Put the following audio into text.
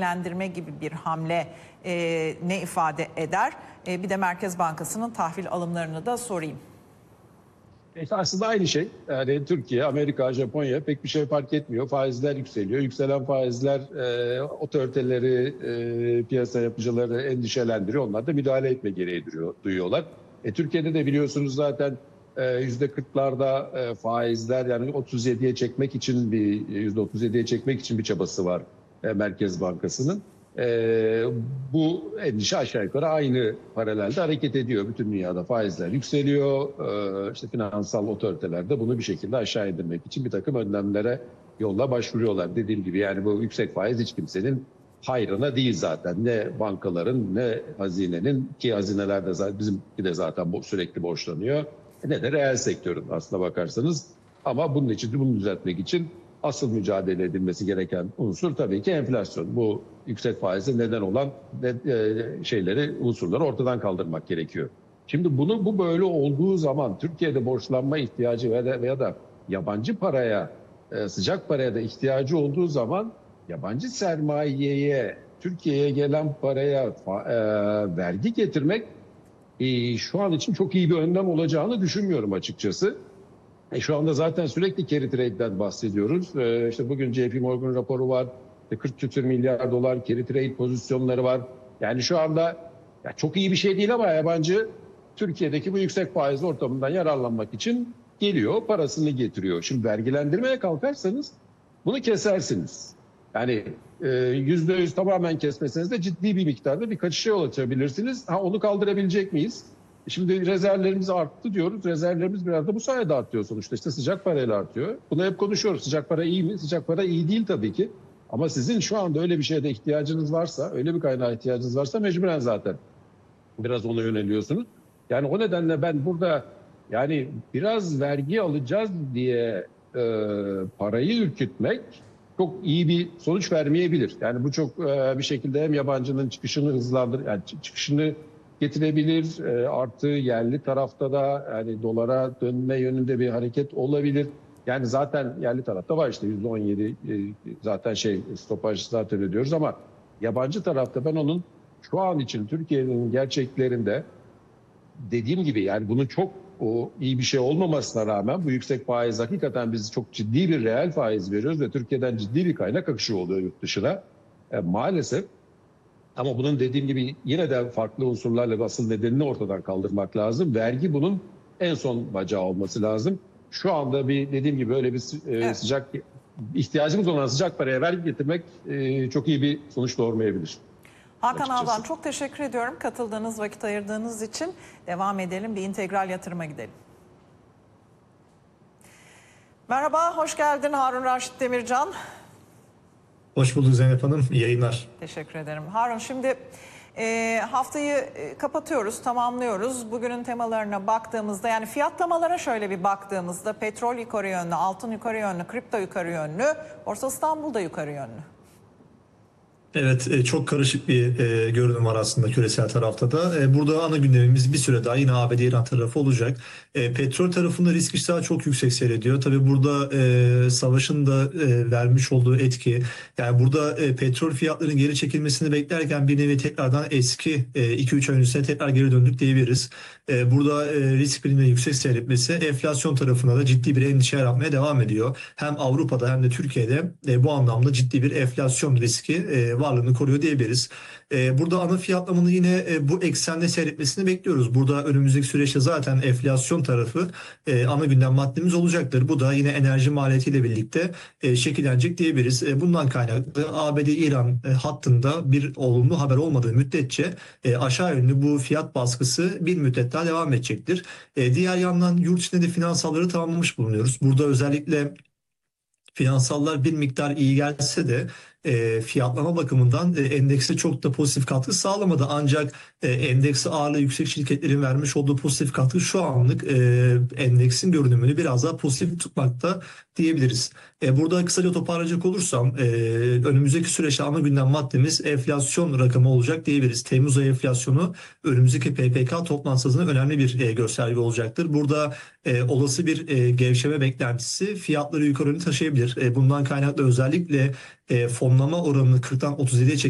vergilendirme gibi bir hamle ne ifade eder? Bir de Merkez Bankası'nın tahvil alımlarını da sorayım. Aslında aynı şey. Yani Türkiye, Amerika, Japonya pek bir şey fark etmiyor. Faizler yükseliyor. Yükselen faizler otoriteleri, piyasa yapıcıları endişelendiriyor. Onlar da müdahale etme gereği duyuyorlar. Türkiye'de de biliyorsunuz zaten %40'larda faizler, yani 37'ye çekmek için %37'ye çekmek için bir çabası var Merkez Bankası'nın. Bu endişe aşağı yukarı aynı paralelde hareket ediyor. Bütün dünyada faizler yükseliyor. İşte finansal otoriteler de bunu bir şekilde aşağı indirmek için bir takım önlemlere yolla başvuruyorlar. Dediğim gibi yani bu yüksek faiz hiç kimsenin hayrına değil zaten. Ne bankaların ne hazinenin, ki hazineler de zaten bizimki de zaten sürekli borçlanıyor. Ne de reel sektörün aslına bakarsanız. Ama bunun için, bunu düzeltmek için asıl mücadele edilmesi gereken unsur tabii ki enflasyon. Bu yüksek faize neden olan unsurları ortadan kaldırmak gerekiyor. Şimdi bu böyle olduğu zaman Türkiye'de borçlanma ihtiyacı veya da yabancı paraya, sıcak paraya da ihtiyacı olduğu zaman yabancı sermayeye, Türkiye'ye gelen paraya vergi getirmek şu an için çok iyi bir önlem olacağını düşünmüyorum açıkçası. Şu anda zaten sürekli carry trade'den bahsediyoruz. İşte bugün JP Morgan raporu var. 40 küsur milyar dolar carry trade pozisyonları var. Yani şu anda çok iyi bir şey değil ama yabancı Türkiye'deki bu yüksek faiz ortamından yararlanmak için geliyor, parasını getiriyor. Şimdi vergilendirmeye kalkarsanız bunu kesersiniz. Yani %100 tamamen kesmeseniz de ciddi bir miktarda bir kaçışa yol açabilirsiniz. Onu kaldırabilecek miyiz? Şimdi rezervlerimiz arttı diyoruz. Rezervlerimiz biraz da bu sayede artıyor sonuçta. İşte sıcak parayla artıyor. Bunu hep konuşuyoruz. Sıcak para iyi mi? Sıcak para iyi değil tabii ki. Ama sizin şu anda öyle bir şeye de ihtiyacınız varsa, öyle bir kaynağa ihtiyacınız varsa mecburen zaten biraz ona yöneliyorsunuz. Yani o nedenle ben burada yani biraz vergi alacağız diye parayı ürkütmek çok iyi bir sonuç vermeyebilir. Yani bu çok bir şekilde hem yabancının çıkışını yani çıkışını getirebilir. Artı yerli tarafta da yani dolara dönme yönünde bir hareket olabilir. Yani zaten yerli tarafta var işte %17 zaten stopaj zaten ödüyoruz ama yabancı tarafta ben onun şu an için Türkiye'nin gerçeklerinde dediğim gibi yani bunun çok iyi bir şey olmamasına rağmen bu yüksek faiz hakikaten biz çok ciddi bir reel faiz veriyoruz ve Türkiye'den ciddi bir kaynak akışı oluyor yurt dışına. Maalesef. Ama bunun dediğim gibi yine de farklı unsurlarla asıl nedenini ortadan kaldırmak lazım. Vergi bunun en son bacağı olması lazım. Şu anda dediğim gibi öyle bir sıcak ihtiyacımız olan sıcak paraya vergi getirmek çok iyi bir sonuç doğurmayabilir. Hakan Aldan çok teşekkür ediyorum katıldığınız, vakit ayırdığınız için. Devam edelim, bir integral yatırıma gidelim. Merhaba, hoş geldin Harun Raşit Demircan. Hoş bulduk Zeynep Hanım. İyi yayınlar. Teşekkür ederim. Harun, şimdi haftayı kapatıyoruz, tamamlıyoruz. Bugünün temalarına baktığımızda, yani fiyatlamalara şöyle bir baktığımızda petrol yukarı yönlü, altın yukarı yönlü, kripto yukarı yönlü, Borsa İstanbul'da yukarı yönlü. Evet, çok karışık bir görünüm var aslında küresel tarafta da. Burada ana gündemimiz bir süre daha yine ABD-İran tarafı olacak. Petrol tarafında risk iştahı çok yüksek seyrediyor. Tabii burada savaşın da vermiş olduğu etki, yani burada petrol fiyatlarının geri çekilmesini beklerken bir nevi tekrardan eski 2-3 ay öncesine tekrar geri döndük diyebiliriz. Burada risk priminin yüksek seyretmesi enflasyon tarafına da ciddi bir endişe yaratmaya devam ediyor. Hem Avrupa'da hem de Türkiye'de bu anlamda ciddi bir enflasyon riski varlığını koruyor diyebiliriz. Burada ana fiyatlamanın yine bu eksende seyretmesini bekliyoruz. Burada önümüzdeki süreçte zaten enflasyon tarafı ana gündem maddemiz olacaktır. Bu da yine enerji maliyetiyle birlikte şekillenecek diyebiliriz. Bundan kaynaklı ABD-İran hattında bir olumlu haber olmadığı müddetçe aşağı yönlü bu fiyat baskısı bir müddet daha devam edecektir. Diğer yandan yurt içinde de finansalları tamamlamış bulunuyoruz. Burada özellikle finansallar bir miktar iyi gelse de fiyatlama bakımından endekse çok da pozitif katkı sağlamadı. Ancak endekse ağırlığı yüksek şirketlerin vermiş olduğu pozitif katkı şu anlık endeksin görünümünü biraz daha pozitif tutmakta diyebiliriz. Burada kısaca toparlayacak olursam önümüzdeki süreçte ana gündem maddemiz enflasyon rakamı olacak diyebiliriz. Temmuz ayı enflasyonu önümüzdeki PPK toplantısında önemli bir gösterge olacaktır. Burada olası bir gevşeme beklentisi fiyatları yukarı yönlü taşıyabilir. Bundan kaynaklı özellikle fonlama oranını 40'tan 37'ye